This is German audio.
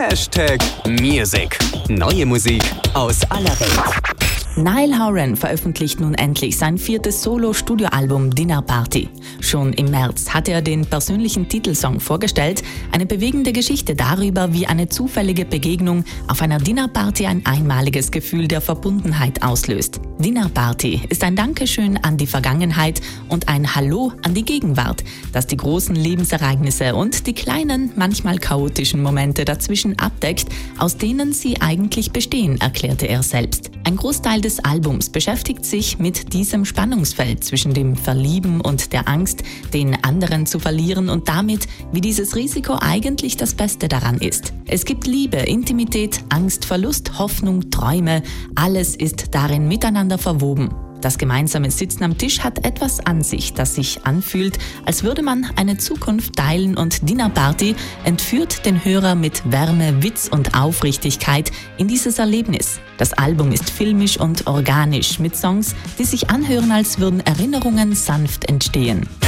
#Music. Neue Musik aus aller Welt. Niall Horan veröffentlicht nun endlich sein 4. Solo-Studioalbum Dinner Party. Schon im März hatte er den persönlichen Titelsong vorgestellt, eine bewegende Geschichte darüber, wie eine zufällige Begegnung auf einer Dinnerparty ein einmaliges Gefühl der Verbundenheit auslöst. Dinner Party ist ein Dankeschön an die Vergangenheit und ein Hallo an die Gegenwart, das die großen Lebensereignisse und die kleinen, manchmal chaotischen Momente dazwischen abdeckt, aus denen sie eigentlich bestehen, erklärte er selbst. Ein Großteil des Albums beschäftigt sich mit diesem Spannungsfeld zwischen dem Verlieben und der Angst, den anderen zu verlieren und damit, wie dieses Risiko eigentlich das Beste daran ist. Es gibt Liebe, Intimität, Angst, Verlust, Hoffnung, Träume, alles ist darin miteinander verwoben. Das gemeinsame Sitzen am Tisch hat etwas an sich, das sich anfühlt, als würde man eine Zukunft teilen, und Dinner Party entführt den Hörer mit Wärme, Witz und Aufrichtigkeit in dieses Erlebnis. Das Album ist filmisch und organisch mit Songs, die sich anhören, als würden Erinnerungen sanft entstehen.